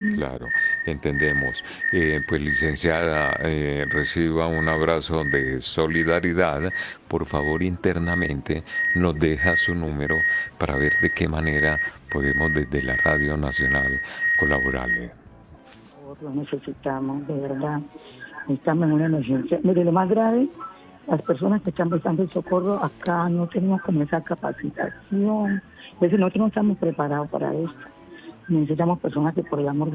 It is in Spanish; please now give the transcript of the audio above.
Claro, entendemos. Pues licenciada, reciba un abrazo de solidaridad. Por favor, internamente nos deja su número para ver de qué manera podemos desde la Radio Nacional colaborarle. Lo necesitamos, de verdad. Estamos en una emergencia. Mire, lo más grave, las personas que están prestando el socorro acá no tenemos como esa capacitación. A veces nosotros no estamos preparados para esto. Necesitamos personas que por el amor